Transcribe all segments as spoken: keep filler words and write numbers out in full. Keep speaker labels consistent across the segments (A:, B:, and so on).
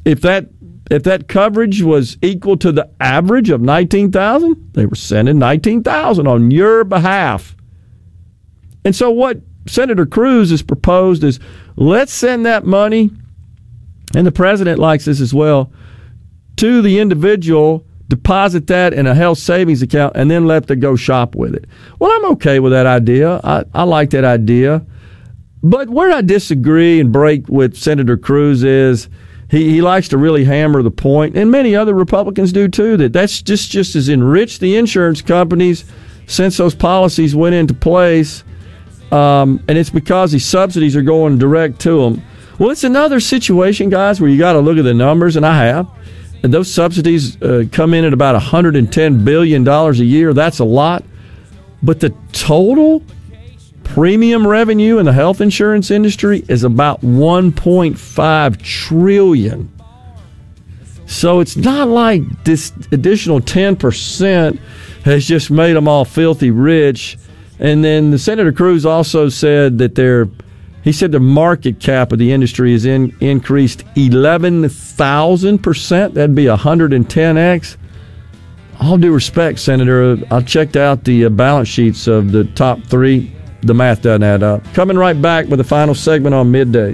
A: if that if that coverage was equal to the average of nineteen thousand, they were sending nineteen thousand on your behalf. And so what Senator Cruz has proposed is, let's send that money, and the president likes this as well, to the individual, deposit that in a health savings account, and then let them go shop with it. Well, I'm okay with that idea. I, I like that idea. But where I disagree and break with Senator Cruz is he, he likes to really hammer the point, and many other Republicans do too, that that's just, just has enriched the insurance companies since those policies went into place. Um, and it's because these subsidies are going direct to them. Well, it's another situation, guys, where you got to look at the numbers, and I have. And those subsidies uh, come in at about one hundred ten billion dollars a year. That's a lot. But the total premium revenue in the health insurance industry is about one point five trillion dollars. So it's not like this additional ten percent has just made them all filthy rich. And then the Senator Cruz also said that their, he said the market cap of the industry has in, increased eleven thousand percent. That'd be one hundred ten x. All due respect, Senator, I checked out the uh, balance sheets of the top three. The math doesn't add up. Coming right back with the final segment on Middays.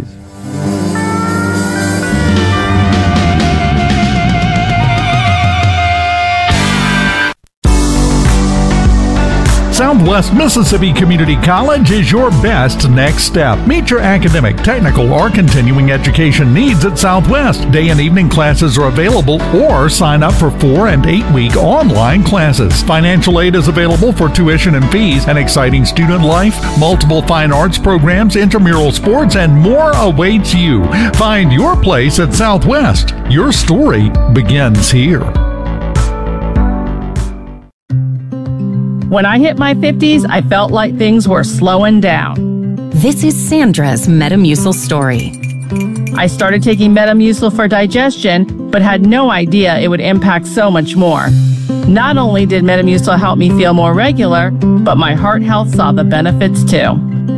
B: Southwest Mississippi Community College is your best next step. Meet your academic, technical, or continuing education needs at Southwest. Day and evening classes are available, or sign up for four and eight week online classes. Financial aid is available for tuition and fees, an exciting student life, multiple fine arts programs, intramural sports, and more awaits you. Find your place at Southwest. Your story begins here.
C: When I hit my fifties, I felt like things were slowing down.
D: This is Sandra's Metamucil story.
C: I started taking Metamucil for digestion, but had no idea it would impact so much more. Not only did Metamucil help me feel more regular, but my heart health saw the benefits too.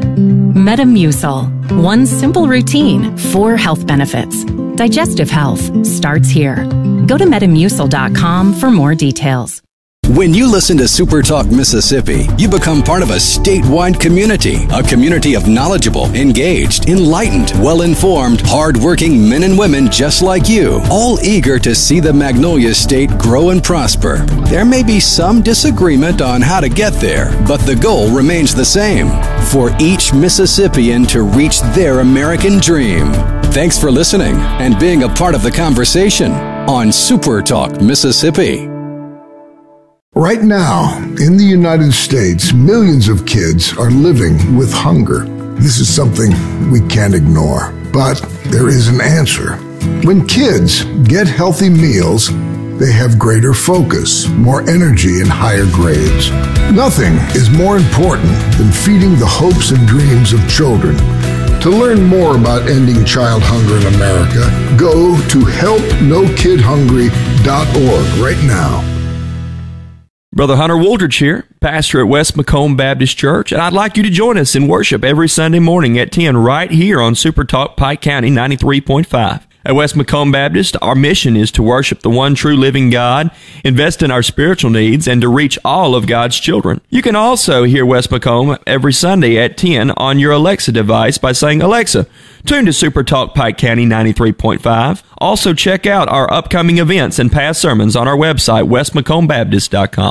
D: Metamucil. One simple routine, four health benefits. Digestive health starts here. Go to metamucil dot com for more details.
E: When you listen to Super Talk Mississippi, you become part of a statewide community, a community of knowledgeable, engaged, enlightened, well-informed, hard-working men and women just like you, all eager to see the Magnolia State grow and prosper. There may be some disagreement on how to get there, but the goal remains the same, for each Mississippian to reach their American dream. Thanks for listening and being a part of the conversation on Super Talk Mississippi.
F: Right now, in the United States, millions of kids are living with hunger. This is something we can't ignore, but there is an answer. When kids get healthy meals, they have greater focus, more energy, and higher grades. Nothing is more important than feeding the hopes and dreams of children. To learn more about ending child hunger in America, go to help no kid hungry dot org right now.
G: Brother Hunter Wooldridge here, pastor at West Macomb Baptist Church, and I'd like you to join us in worship every Sunday morning at ten right here on Super Talk Pike County ninety-three point five. At West Macomb Baptist, our mission is to worship the one true living God, invest in our spiritual needs, and to reach all of God's children. You can also hear West Macomb every Sunday at ten on your Alexa device by saying, "Alexa, tune to Super Talk Pike County ninety-three point five. Also, check out our upcoming events and past sermons on our website, west macomb baptist dot com.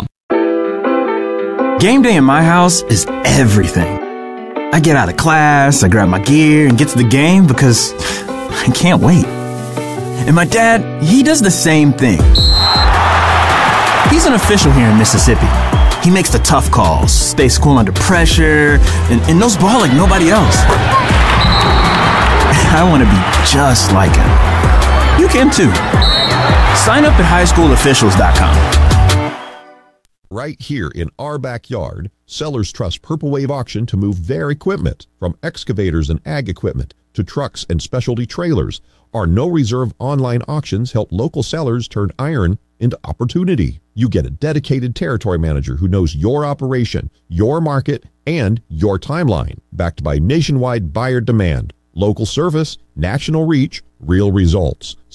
H: Game day in my house is everything. I get out of class, I grab my gear, and get to the game because I can't wait. And my dad, he does the same thing. He's an official here in Mississippi. He makes the tough calls, stays cool under pressure, and, and knows ball like nobody else. I want to be just like him. You can too. Sign up at high school officials dot com.
I: Right here in our backyard, sellers trust Purple Wave Auction to move their equipment, from excavators and ag equipment to trucks and specialty trailers. Our no-reserve online auctions help local sellers turn iron into opportunity. You get a dedicated territory manager who knows your operation, your market, and your timeline, backed by nationwide buyer demand, local service, national reach, real results.